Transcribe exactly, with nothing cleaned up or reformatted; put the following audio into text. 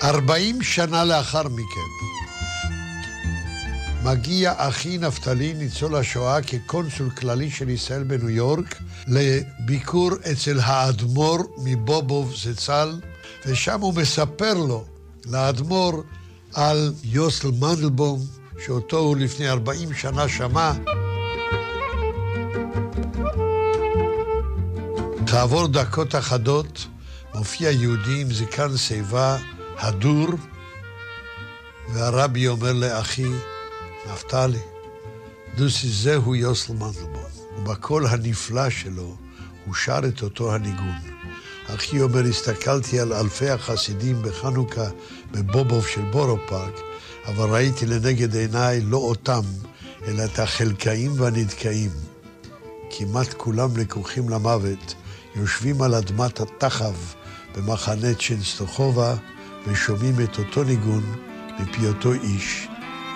ארבעים שנה לאחר מכן, מגיע אחי נפתלי, ניצול השואה, כקונסול כללי של ישראל בניו יורק, לביקור אצל האדמו"ר מבובוב זצ"ל, ושם הוא מספר לו, לאדמו"ר, על יוסל מנדלבום, שאותו הוא לפני ארבעים שנה שמע. כעבור דקות אחדות, מופיע יהודי עם זקן שיבה, הדור, והרבי אומר לאחי, נפתלי, דוסי זהו יוסל מנדלבום, ובקול הנפלא שלו הוא שר את אותו הניגון. אחי אומר, הסתכלתי על אלפי החסידים בחנוכה בבובוב של בורו פארק, אבל ראיתי לנגד עיניי לא אותם, אלא את החלקאים והנדכאים. כמעט כולם לקוחים למוות, יושבים על אדמת התחב במחנה צ'נסטוחובה, ושומעים את אותו ניגון מפי אותו איש,